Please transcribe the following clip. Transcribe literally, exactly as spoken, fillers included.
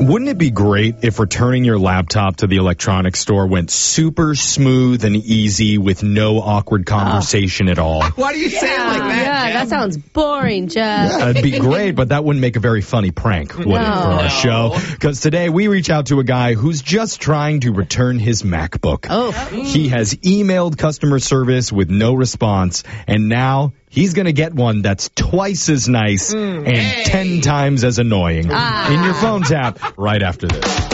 Wouldn't it be great if returning your laptop to the electronics store went super smooth and easy with no awkward conversation oh. at all? Why do you say yeah, it like that, Yeah, Jeff? that sounds boring, Jeff. Yeah, it'd be great, but that wouldn't make a very funny prank, would No. it, for our No. show? Because today we reach out to a guy who's just trying to return his MacBook. Oh. He has emailed customer service with no response, and now he's going to get one that's twice as nice mm. and hey. ten times as annoying Ah. in your phone tap right after this.